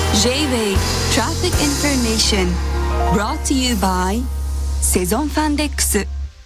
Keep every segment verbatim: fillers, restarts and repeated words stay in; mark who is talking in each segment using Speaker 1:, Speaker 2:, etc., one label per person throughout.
Speaker 1: J-Way Traffic Information brought to you by セゾンファンデックス。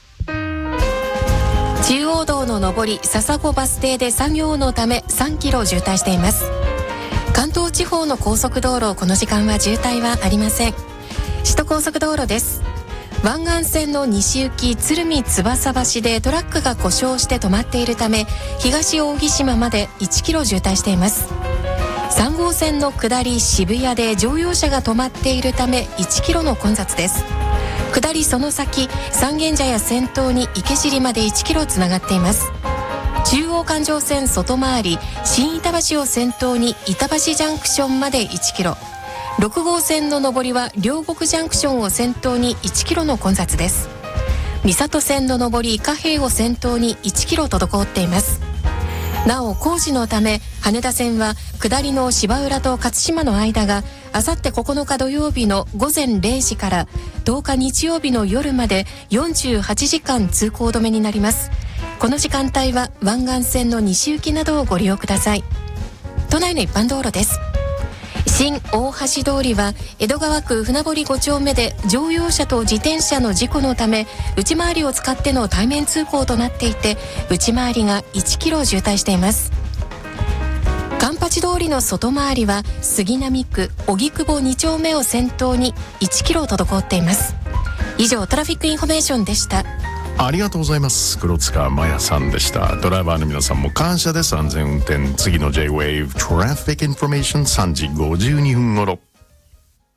Speaker 2: 中央道の上り笹子バス停で作業のためさんキロ渋滞しています。関東地方の高速道路、この時間は渋滞はありません。首都高速道路です。湾岸線の西行き鶴見翼橋でトラックが故障して止まっているため、東扇島までいちキロ渋滞しています。さん号線の下り渋谷で乗用車が止まっているためいちキロの混雑です。下りその先、三軒茶屋先頭に池尻までいちキロつながっています。中央環状線外回り新板橋を先頭に板橋ジャンクションまでいちキロ、ろく号線の上りは両国ジャンクションを先頭にいちキロの混雑です。三郷線の上り貨幣を先頭にいちキロ滞っています。なお工事のため羽田線は下りの芝浦と勝島の間があさってここのか土曜日の午前れいじからとおか日曜日の夜までよんじゅうはちじかん通行止めになります。この時間帯は湾岸線の西行きなどをご利用ください。都内の一般道路です。新大橋通りは江戸川区船堀ご丁目で乗用車と自転車の事故のため内回りを使っての対面通行となっていて、内回りがいちキロ渋滞しています。環八通りの外回りは杉並区荻窪に丁目を先頭にいちキロ滞っています。以上トラフィックインフォメーションでした。
Speaker 3: ありがとうございます。黒塚麻也さんでした。ドライバーの皆さんも感謝です。安全運転。次の J-Wave Traffic Information さんじごじゅうにふん頃。